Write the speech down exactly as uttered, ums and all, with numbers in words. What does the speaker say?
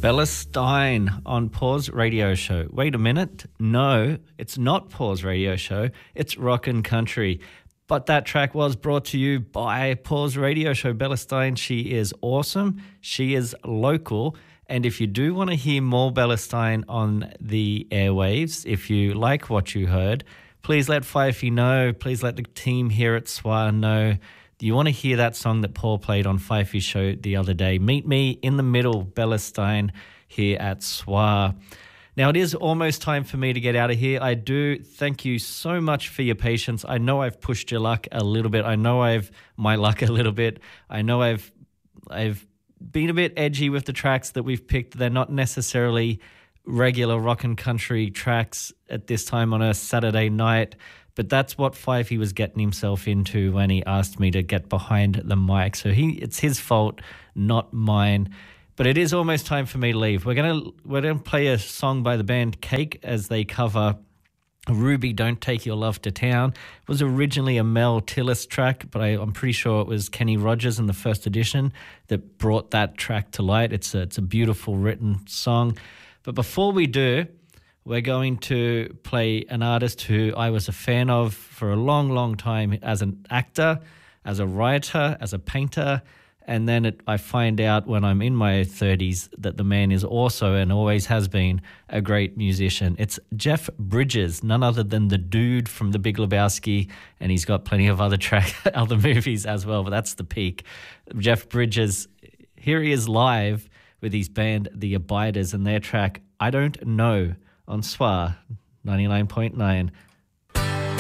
Bella Stein on Pause Radio Show. Wait a minute. No, it's not Pause Radio Show. It's Rockin' Country. But that track was brought to you by Pause Radio Show. Bella Stein, she is awesome. She is local. And if you do want to hear more Bella Stein on the airwaves, if you like what you heard, please let Fifey know. Please let the team here at S W A know. Do you want to hear that song that Paul played on Fifey's show the other day? Meet me in the middle, Bella Stein, here at S W A. Now, it is almost time for me to get out of here. I do thank you so much for your patience. I know I've pushed your luck a little bit. I know I've my luck a little bit. I know I've I've been a bit edgy with the tracks that we've picked. They're not necessarily regular rock and country tracks at this time on a Saturday night. But that's what Fifey was getting himself into when he asked me to get behind the mic. So he, it's his fault, not mine. But it is almost time for me to leave. We're gonna we're gonna play a song by the band Cake as they cover Ruby, Don't Take Your Love to Town. It was originally a Mel Tillis track, but I, I'm pretty sure it was Kenny Rogers in the first edition that brought that track to light. It's a, it's a beautiful written song. But before we do, we're going to play an artist who I was a fan of for a long, long time as an actor, as a writer, as a painter. And then it, I find out when I'm in my thirties that the man is also and always has been a great musician. It's Jeff Bridges, none other than the dude from The Big Lebowski, and he's got plenty of other track, other movies as well, but that's the peak. Jeff Bridges, here he is live with his band The Abiders and their track I Don't Know on S W A ninety-nine point nine